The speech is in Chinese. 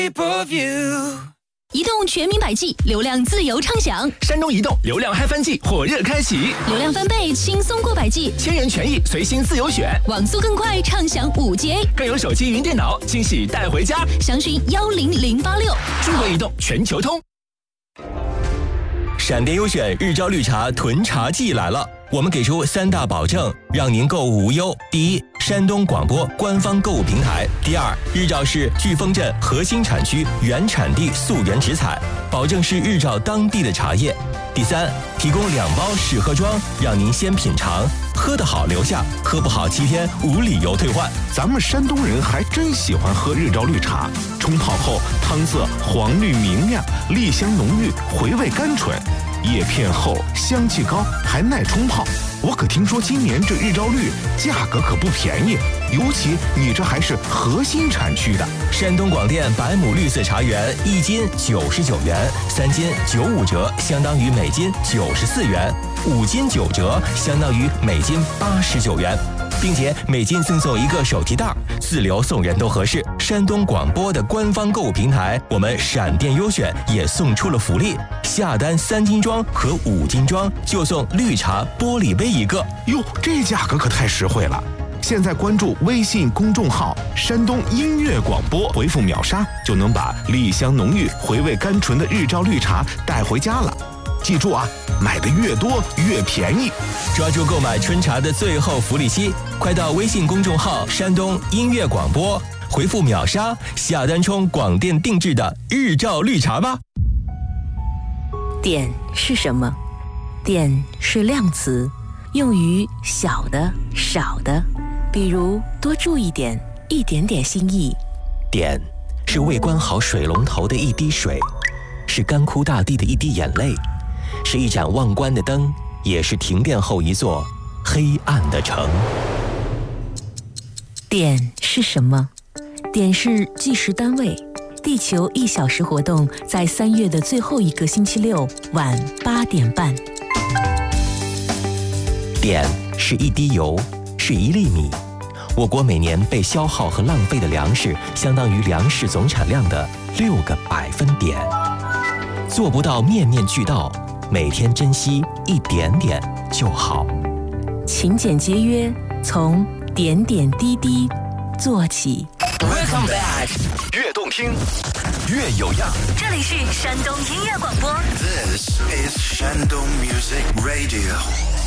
移动全民百 G， 流量自由畅享。 山东移动流量嗨翻季火热开启， 流量翻倍，轻松过百 G， 千元权益随心自由选， 网速更快，畅享5G， 更有手机云电脑惊喜带回家。 详询10086。 中国移动全球通。 闪电优选日照绿茶囤茶季来了，我们给出3大保证，让您购物无忧。第一，山东广播官方购物平台；第二，日照是飓风镇核心产区原产地溯源直采，保证是日照当地的茶叶；第三，提供2包试喝装，让您先品尝，喝得好留下，喝不好7天无理由退换。 咱们山东人还真喜欢喝日照绿茶，冲泡后汤色黄绿明亮，栗香浓郁，回味甘醇，叶片厚，香气高，还耐冲泡。我可听说今年这日照绿价格可不便宜，尤其你这还是核心产区的。 山东广电百亩绿色茶园1斤99元，3斤95折，相当于每斤94元，5斤9折，相当于每斤89元，并且每斤赠送1个手提袋，自留送人都合适。山东广播的官方购物平台，我们闪电优选也送出了福利，下单3斤装和5斤装就送绿茶玻璃杯1个。 哟，这价格可太实惠了！现在关注微信公众号山东音乐广播，回复秒杀就能把栗香浓郁、回味甘醇的日照绿茶带回家了。记住啊，买的越多越便宜。 抓住购买春茶的最后福利期，快到微信公众号山东音乐广播，回复秒杀下单冲广电定制的日照绿茶吧。 点是什么？点是量词，用于小的、少的，比如多注意点，一点点心意。 点是未关好水龙头的一滴水，是干枯大地的一滴眼泪，是一盏忘关的灯，也是停电后一座黑暗的城。 点是什么？点是计时单位。地球1小时活动在3月的最后一个星期六晚8点半。 点是一滴油，是1粒米。我国每年被消耗和浪费的粮食，相当于粮食总产量的6个百分点。做不到面面俱到，每天珍惜一点点就好。 勤俭节约，从点点滴滴做起。 Welcome back， 越动听，越有样。 这里是山东音乐广播。 This is Shandong Music Radio.